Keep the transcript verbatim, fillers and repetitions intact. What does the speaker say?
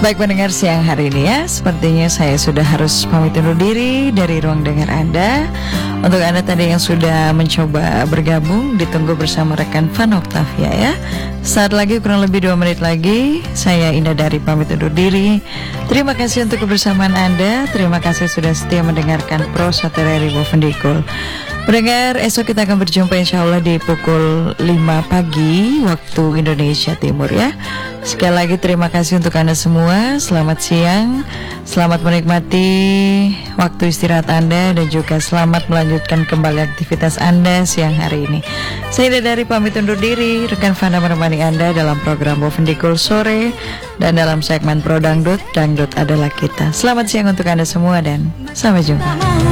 Baik pendengar siang hari ini ya, sepertinya saya sudah harus pamit undur diri dari ruang dengar Anda. Untuk Anda tadi yang sudah mencoba bergabung, ditunggu bersama rekan Van Octavia ya. Saat lagi kurang lebih dua menit lagi, saya Indah Dari pamit undur diri. Terima kasih untuk kebersamaan Anda. Terima kasih sudah setia mendengarkan Pro Satereri Bovendikul. Pendengar, esok kita akan berjumpa insya Allah di pukul lima pagi waktu Indonesia Timur ya. Sekali lagi terima kasih untuk Anda semua. Selamat siang, selamat menikmati waktu istirahat Anda, dan juga selamat melanjutkan kembali aktivitas Anda siang hari ini. Saya dari pamit undur diri. Rekan Fana menemani Anda dalam program Bovendikul sore dan dalam segmen Pro Dangdut, Dangdut adalah kita. Selamat siang untuk Anda semua dan sampai jumpa.